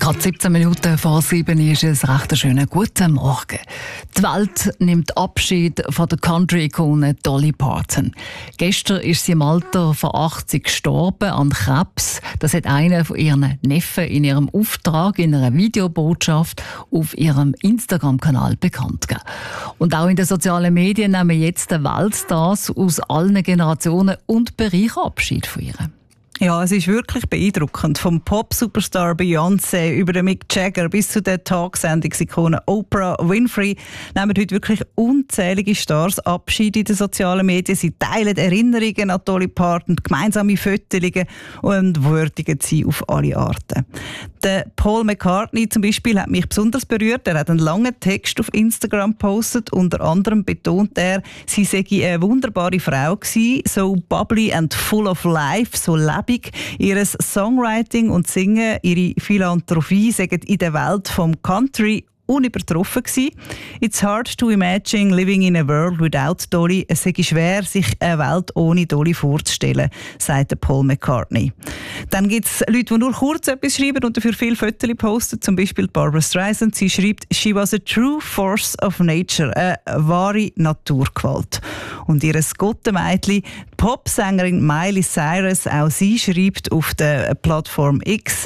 Gerade 17 Minuten vor 7 ist es recht ein schöner guten Morgen. Die Welt nimmt Abschied von der Country-Ikone Dolly Parton. Gestern ist sie im Alter von 80 gestorben an Krebs. Das hat einer von ihren Neffen in ihrem Auftrag in einer Videobotschaft auf ihrem Instagram-Kanal bekannt gegeben. Und auch in den sozialen Medien nehmen jetzt die Weltstars aus allen Generationen und Bereichen Abschied von ihr. Ja, es ist wirklich beeindruckend. Vom Pop-Superstar Beyoncé über den Mick Jagger bis zu der Talksendungsikone Oprah Winfrey nehmen heute wirklich unzählige Stars Abschied in den sozialen Medien. Sie teilen Erinnerungen an Dolly Parton, gemeinsame Fotos und würdigen sie auf alle Arten. Der Paul McCartney zum Beispiel hat mich besonders berührt. Er hat einen langen Text auf Instagram gepostet. Unter anderem betont er, sie sei eine wunderbare Frau gewesen, so bubbly and full of life, so lebendig. Ihr Songwriting und Singen, ihre Philanthropie sagen in der Welt vom Country unübertroffen gewesen. It's hard to imagine living in a world without Dolly. Es sei schwer, sich eine Welt ohne Dolly vorzustellen, sagt Paul McCartney. Dann gibt es Leute, die nur kurz etwas schreiben und dafür viele Fotos posten. Zum Beispiel Barbra Streisand. Sie schreibt, «She was a true force of nature», eine wahre Naturgewalt. Und ihr Gottenmädchen, die Popsängerin Miley Cyrus, auch sie schreibt auf der Plattform X.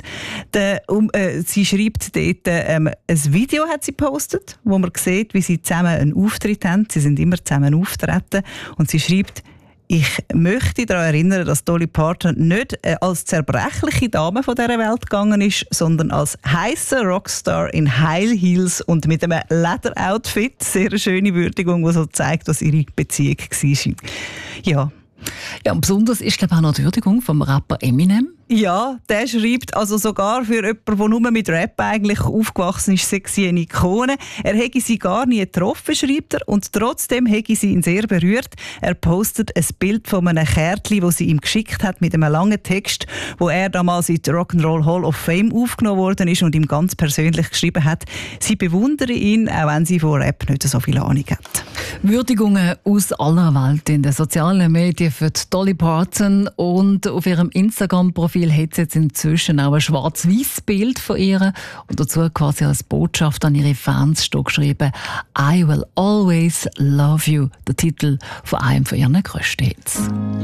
Sie schreibt dort ein Video, hat sie gepostet, wo man sieht, wie sie zusammen einen Auftritt haben. Sie sind immer zusammen auftreten. Und sie schreibt, ich möchte daran erinnern, dass Dolly Parton nicht als zerbrechliche Dame von dieser Welt gegangen ist, sondern als heißer Rockstar in High Heels und mit einem Lederoutfit. Sehr eine schöne Würdigung, die so zeigt, was ihre Beziehung war. Ja. Ja, und besonders ist, glaube ich, auch noch die Würdigung vom Rapper Eminem. Ja, der schreibt, also sogar für jemanden, der nur mit Rap eigentlich aufgewachsen ist, sei sie eine Ikone. Er hätte sie gar nie getroffen, schreibt er, und trotzdem hätte sie ihn sehr berührt. Er postet ein Bild von einem Kärtchen, das sie ihm geschickt hat, mit einem langen Text, wo er damals in die Rock'n'Roll Hall of Fame aufgenommen worden ist und ihm ganz persönlich geschrieben hat, sie bewundere ihn, auch wenn sie von Rap nicht so viel Ahnung hat. Würdigungen aus aller Welt in den sozialen Medien für Dolly Parton, und auf ihrem Instagram-Profil hat sie jetzt inzwischen auch ein schwarz-weiß Bild von ihr und dazu quasi als Botschaft an ihre Fans geschrieben, «I will always love you», der Titel von einem von ihren grössten Hits.